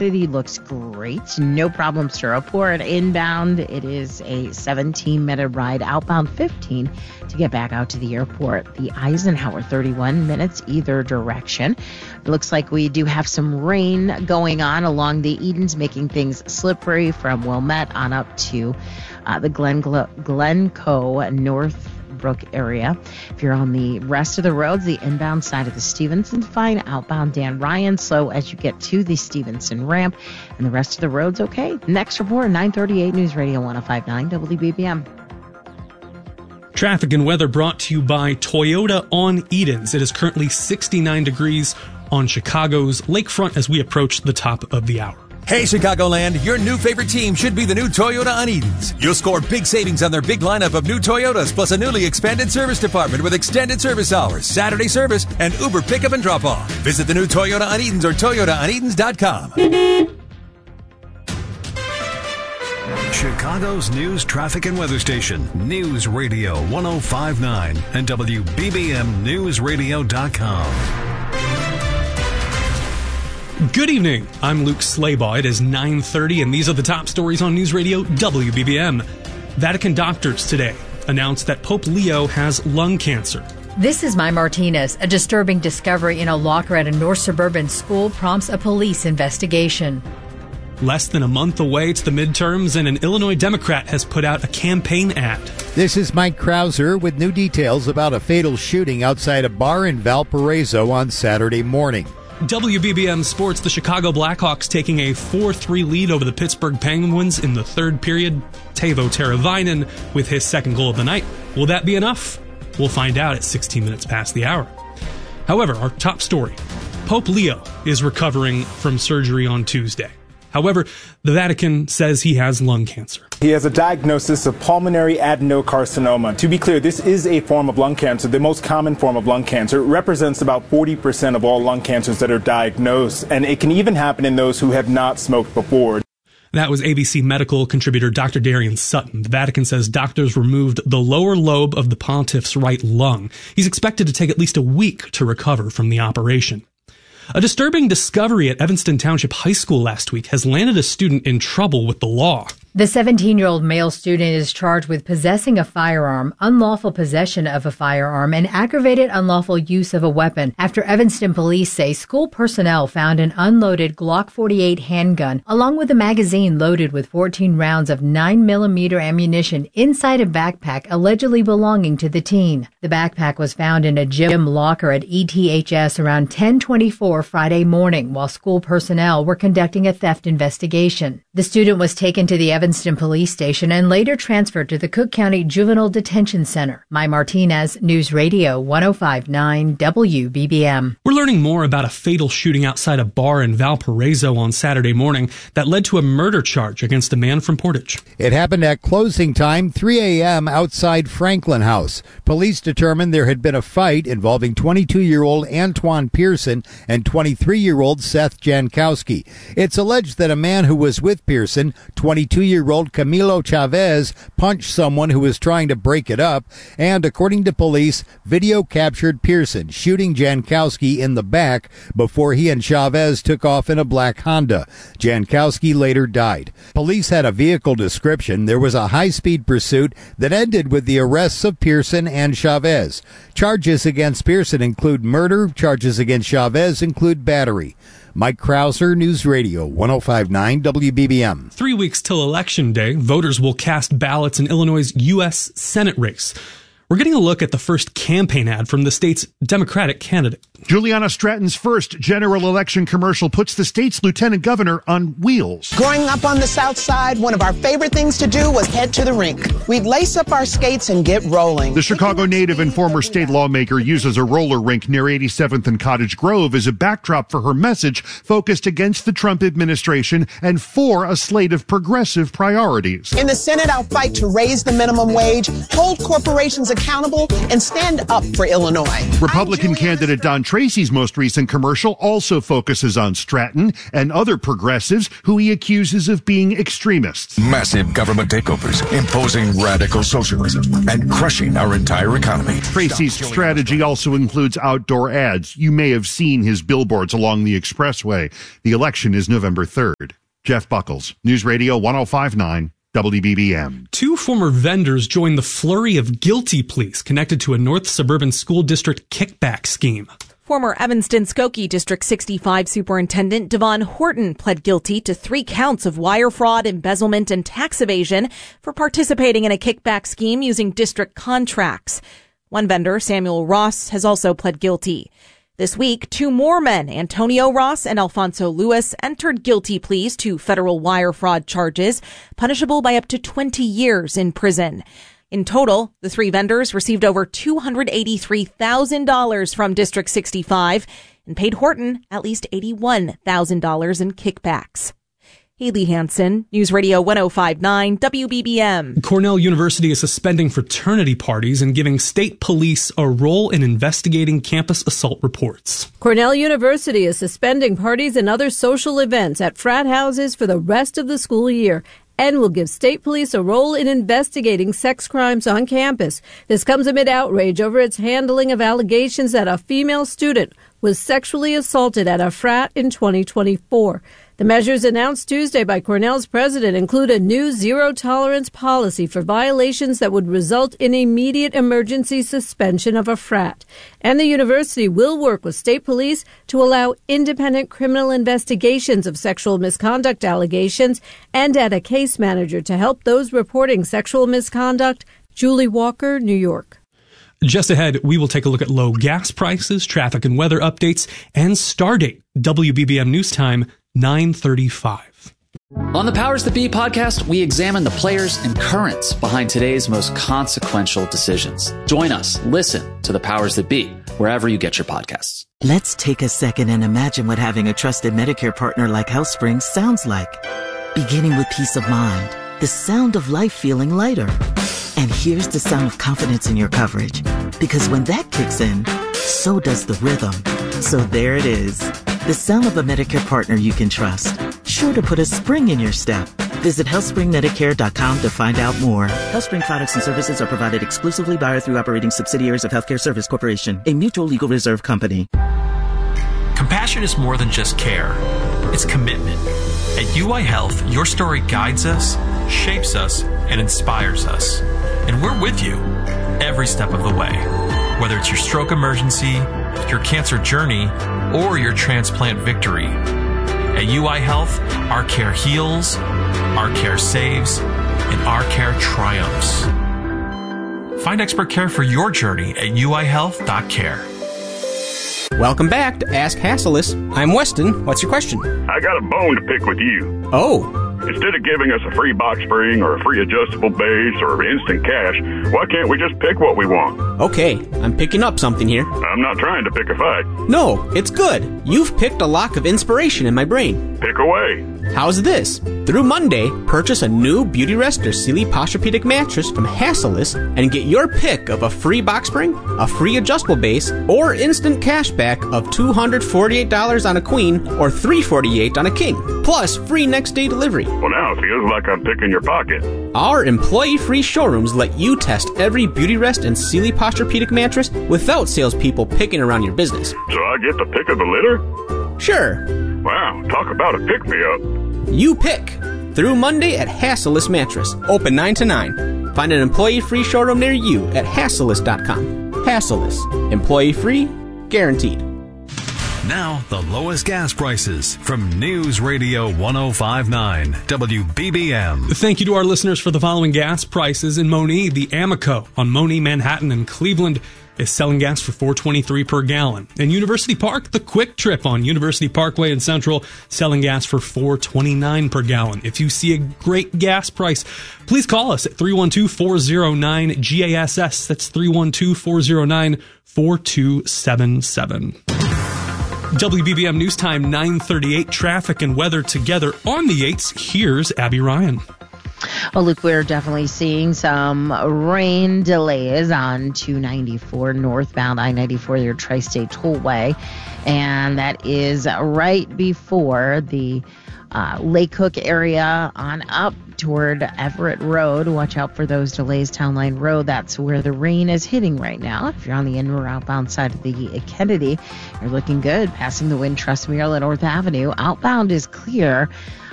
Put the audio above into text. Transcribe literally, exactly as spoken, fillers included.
He looks great. No problems to report. Inbound, it is a seventeen-minute ride. Outbound, fifteen to get back out to the airport. The Eisenhower, thirty-one minutes either direction. It looks like we do have some rain going on along the Edens, making things slippery from Wilmette on up to uh, the Glen Glencoe Northbrook area. If you're on the rest of the roads, the inbound side of the Stevenson, fine. Outbound Dan Ryan, slow as you get to the Stevenson ramp. And the rest of the roads, okay. Next report, nine thirty-eight News Radio one oh five point nine W B B M. Traffic and weather brought to you by Toyota on Edens. It is currently sixty-nine degrees on Chicago's lakefront as we approach the top of the hour. Hey, Chicagoland, your new favorite team should be the new Toyota on Edens. You'll score big savings on their big lineup of new Toyotas, plus a newly expanded service department with extended service hours, Saturday service, and Uber pickup and drop-off. Visit the new Toyota on Edens or Toyota on Edens dot com. Chicago's news, traffic, and weather station, News Radio one oh five point nine and W B B M News Radio dot com. Good evening. I'm Luke Slaybaugh. It is nine thirty, and these are the top stories on News Radio W B B M. Vatican doctors today announced that Pope Leo has lung cancer. This is Mai Martinez. A disturbing discovery in a locker at a North Suburban school prompts a police investigation. Less than a month away to the midterms, and an Illinois Democrat has put out a campaign ad. This is Mike Krauser with new details about a fatal shooting outside a bar in Valparaiso on Saturday morning. W B B M Sports, the Chicago Blackhawks taking a four three lead over the Pittsburgh Penguins in the third period. Teuvo Teravainen with his second goal of the night. Will that be enough? We'll find out at sixteen minutes past the hour. However, our top story, Pope Leo is recovering from surgery on Tuesday. However, the Vatican says he has lung cancer. He has a diagnosis of pulmonary adenocarcinoma. To be clear, this is a form of lung cancer, the most common form of lung cancer. It represents about forty percent of all lung cancers that are diagnosed, and it can even happen in those who have not smoked before. That was A B C medical contributor Doctor Darian Sutton. The Vatican says doctors removed the lower lobe of the pontiff's right lung. He's expected to take at least a week to recover from the operation. A disturbing discovery at Evanston Township High School last week has landed a student in trouble with the law. The seventeen-year-old male student is charged with possessing a firearm, unlawful possession of a firearm, and aggravated unlawful use of a weapon after Evanston police say school personnel found an unloaded Glock forty-eight handgun along with a magazine loaded with fourteen rounds of nine millimeter ammunition inside a backpack allegedly belonging to the teen. The backpack was found in a gym locker at E T H S around ten twenty-four Friday morning while school personnel were conducting a theft investigation. The student was taken to the Evanston Police Station and later transferred to the Cook County Juvenile Detention Center. Mai Martinez, News Radio one oh five point nine W B B M. We're learning more about a fatal shooting outside a bar in Valparaiso on Saturday morning that led to a murder charge against a man from Portage. It happened at closing time, three a.m. outside Franklin House. Police determined there had been a fight involving twenty-two-year-old Antoine Pearson and twenty-three-year-old Seth Jankowski. It's alleged that a man who was with Pearson, twenty-two-year-old Camilo Chavez, punched someone who was trying to break it up, and according to police, video captured Pearson shooting Jankowski in the back before he and Chavez took off in a black Honda. Jankowski later died. Police had a vehicle description. There was a high-speed pursuit that ended with the arrests of Pearson and Chavez. Charges against Pearson include murder. Charges against Chavez include battery. Mike Krauser, News Radio one oh five point nine W B B M. Three weeks till Election Day, voters will cast ballots in Illinois' U S Senate race. We're getting a look at the first campaign ad from the state's Democratic candidate. Juliana Stratton's first general election commercial puts the state's lieutenant governor on wheels. Growing up on the South Side, one of our favorite things to do was head to the rink. We'd lace up our skates and get rolling. The Chicago native and former state lawmaker uses a roller rink near eighty-seventh and Cottage Grove as a backdrop for her message focused against the Trump administration and for a slate of progressive priorities. In the Senate, I'll fight to raise the minimum wage, hold corporations accountable and stand up for Illinois. Republican candidate Don Tracy's most recent commercial also focuses on Stratton and other progressives who he accuses of being extremists. Massive government takeovers, imposing radical socialism, and crushing our entire economy. Tracy's strategy also includes outdoor ads. You may have seen his billboards along the expressway. The election is November third. Jeff Buckles, News Radio ten fifty-nine. W B B M. Two former vendors joined the flurry of guilty pleas connected to a North Suburban School District kickback scheme. Former Evanston-Skokie District sixty-five Superintendent Devon Horton pled guilty to three counts of wire fraud, embezzlement, and tax evasion for participating in a kickback scheme using district contracts. One vendor, Samuel Ross, has also pled guilty. This week, two more men, Antonio Ross and Alfonso Lewis, entered guilty pleas to federal wire fraud charges, punishable by up to twenty years in prison. In total, the three vendors received over two hundred eighty-three thousand dollars from District sixty-five and paid Horton at least eighty-one thousand dollars in kickbacks. Haley Hansen, News Radio ten fifty-nine, W B B M. Cornell University is suspending fraternity parties and giving state police a role in investigating campus assault reports. Cornell University is suspending parties and other social events at frat houses for the rest of the school year and will give state police a role in investigating sex crimes on campus. This comes amid outrage over its handling of allegations that a female student was sexually assaulted at a frat in twenty twenty-four. The measures announced Tuesday by Cornell's president include a new zero-tolerance policy for violations that would result in immediate emergency suspension of a frat. And the university will work with state police to allow independent criminal investigations of sexual misconduct allegations and add a case manager to help those reporting sexual misconduct. Julie Walker, New York. Just ahead, we will take a look at low gas prices, traffic and weather updates, and Stardate. W B B M News Time, nine thirty-five. On the Powers That Be podcast, we examine the players and currents behind today's most consequential decisions. Join us. Listen to the Powers That Be, wherever you get your podcasts. Let's take a second and imagine what having a trusted Medicare partner like HealthSpring sounds like. Beginning with peace of mind, the sound of life feeling lighter. And here's the sound of confidence in your coverage. Because when that kicks in, so does the rhythm. So there it is. The sound of a Medicare partner you can trust. Sure to put a spring in your step. Visit health spring medicare dot com to find out more. HealthSpring products and services are provided exclusively by or through operating subsidiaries of Healthcare Service Corporation, a mutual legal reserve company. Compassion is more than just care. It's commitment. At U I Health, your story guides us, shapes us, and inspires us. And we're with you every step of the way. Whether it's your stroke emergency, your cancer journey, or your transplant victory. At U I Health, our care heals, our care saves, and our care triumphs. Find expert care for your journey at u i health dot care. Welcome back to Ask Hassellus. I'm Weston. What's your question? I got a bone to pick with you. Oh. Instead of giving us a free box spring or a free adjustable base or instant cash, why can't we just pick what we want? Okay, I'm picking up something here. I'm not trying to pick a fight. No, it's good. You've picked a lock of inspiration in my brain. Pick away. How's this? Through Monday, purchase a new Beautyrest or Sealy Posturepedic mattress from Hassellus and get your pick of a free box spring, a free adjustable base, or instant cash back of two hundred forty-eight dollars on a queen or three hundred forty-eight dollars on a king, plus free next day delivery. Well, now it feels like I'm picking your pocket. Our employee-free showrooms let you test every Beautyrest and Sealy Posturepedic mattress without salespeople picking around your business. So I get the pick of the litter? Sure. Wow, talk about a pick-me-up. You pick. Through Monday at Hassellus Mattress. Open nine to nine. Find an employee-free showroom near you at hassellus dot com. Hassellus. Employee-free. Guaranteed. Now, the lowest gas prices from News Radio ten fifty-nine, W B B M. Thank you to our listeners for the following gas prices. In Monee, the Amoco on Monee, Manhattan, and Cleveland is selling gas for four dollars and twenty-three cents per gallon. In University Park, the Quick Trip on University Parkway in Central selling gas for four dollars and twenty-nine cents per gallon. If you see a great gas price, please call us at three one two, four zero nine, G A S S. That's three one two, four zero nine, four two seven seven. W B B M News Time, nine thirty-eight. Traffic and weather together on the eights. Here's Abby Ryan. Well, Luke, we're definitely seeing some rain delays on two ninety-four northbound I ninety-four, your Tri-State Tollway, and that is right before the uh, Lake Hook area on up toward Everett Road. Watch out for those delays. Town Line Road, that's where the rain is hitting right now. If you're on the in or outbound side of the Kennedy, you're looking good. Passing the Wintrust Mural at North Avenue. Outbound is clear